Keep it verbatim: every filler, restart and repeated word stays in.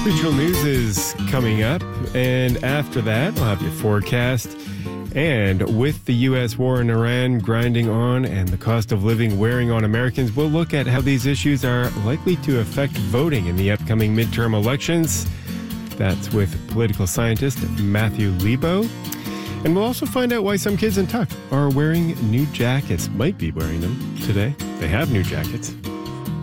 Regional news is coming up, and after that, we'll have your forecast. And with the U S war in Iran grinding on and the cost of living wearing on Americans, we'll look at how these issues are likely to affect voting in the upcoming midterm elections. That's with political scientist Matthew Lebo. And we'll also find out why some kids in Tuck are wearing new jackets, might be wearing them today. They have new jackets.